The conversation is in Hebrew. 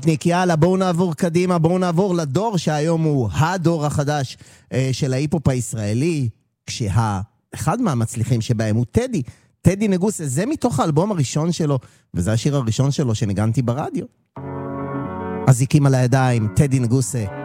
יאללה, בואו נעבור קדימה, בואו נעבור לדור שהיום הוא הדור החדש של ההיפופ הישראלי, כשאחד מהמצליחים שבהם הוא טדי נגוסה, זה מתוך האלבום הראשון שלו, וזה השיר הראשון שלו שניגנתי ברדיו. אזיקים על הידיים, טדי נגוסה.